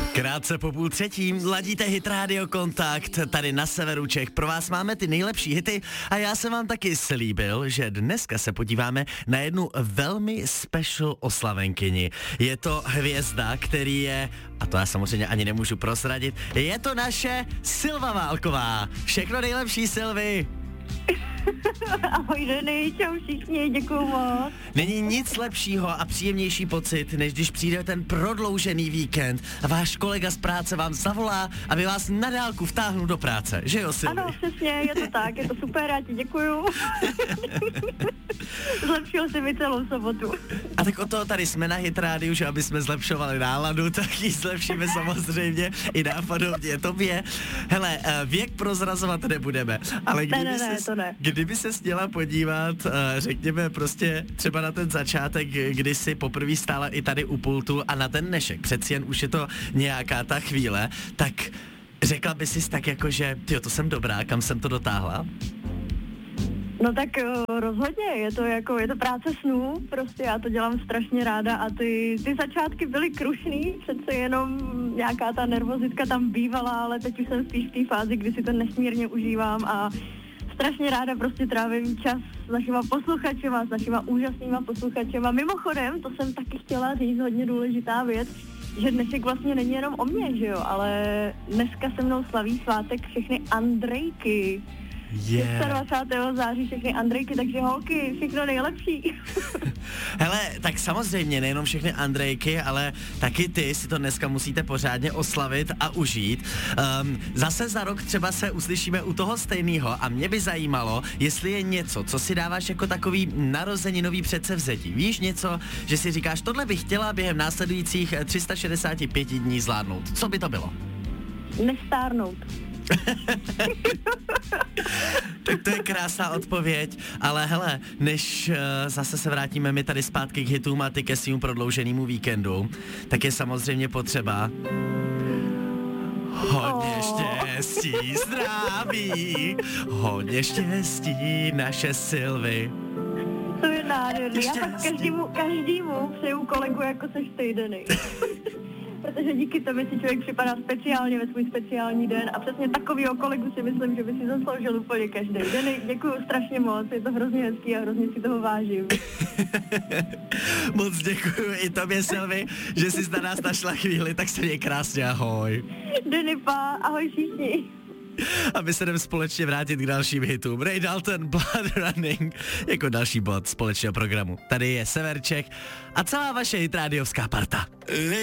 Krátce po 2:30 ladíte Hit Radio Kontakt, tady na severu Čech. Pro vás máme ty nejlepší hity a já jsem vám taky slíbil, že dneska se podíváme na jednu velmi special oslavenkyni. Je to hvězda, který je, a to já samozřejmě ani nemůžu prozradit, je to naše Silva Válková. Všechno nejlepší, Silvi. Ahoj Denny, čau všichni, děkuju moc. Není nic lepšího a příjemnější pocit, než když přijde ten prodloužený víkend a váš kolega z práce vám zavolá, aby vás na dálku vtáhnul do práce, že jo, Silvi? Ano, přesně, je to tak, je to super, já ti děkuju. Zlepšil jsi mi celou sobotu. A tak o toho tady jsme na Hit Rádiu, že aby jsme zlepšovali náladu, tak ji zlepšíme samozřejmě i nápadovně tobě. Hele, věk prozrazovat nebudeme, ale kdyby se měla podívat, řekněme prostě třeba na ten začátek, kdy jsi poprvé stála i tady u pultu a na ten dnešek, přeci jen už je to nějaká ta chvíle, tak řekla by si tak jako, že tyjo, to jsem dobrá, kam jsem to dotáhla? No tak rozhodně, je to práce snů, prostě já to dělám strašně ráda a ty začátky byly krušný, přece jenom nějaká ta nervozitka tam bývala, ale teď už jsem spíš v té fázi, kdy si to nesmírně užívám a strašně ráda prostě trávím čas s našima posluchačema, s našima úžasnýma posluchačema. Mimochodem, to jsem taky chtěla říct, hodně důležitá věc, že dnešek vlastně není jenom o mně, že jo, ale dneska se mnou slaví svátek všechny Andrejky. 26. září všechny Andrejky, takže holky, všechno nejlepší. Hele, tak samozřejmě nejenom všechny Andrejky, ale taky ty si to dneska musíte pořádně oslavit a užít. Zase za rok třeba se uslyšíme u toho stejného a mě by zajímalo, jestli je něco, co si dáváš jako takový narozeninový předsevzetí. Víš něco, že si říkáš, tohle bych chtěla během následujících 365 dní zvládnout. Co by to bylo? Nestárnout. Tak to je krásná odpověď, ale hele, než zase se vrátíme my tady zpátky k hitům a ty ke svým prodlouženému víkendu, tak je samozřejmě potřeba hodně štěstí, zdraví, hodně štěstí, naše Silvy. To je nádherný, já tak každému přeju kolegu jako seš ty, Denny. Protože díky tobě si člověk připadá speciálně ve svůj speciální den a přesně takovýho kolegu si myslím, že by si zasloužil úplně každý. Denny, děkuju strašně moc, je to hrozně hezký a hrozně si toho vážím. Moc děkuju i tobě, Silvi, že jsi na nás našla chvíli, tak se měj krásně, ahoj. Denny, ahoj všichni. A my se jdeme společně vrátit k dalším hitům. Ray Dalton, Blood Running, jako další bod společného programu. Tady je Sever Čech a celá vaše hitrádiovská parta.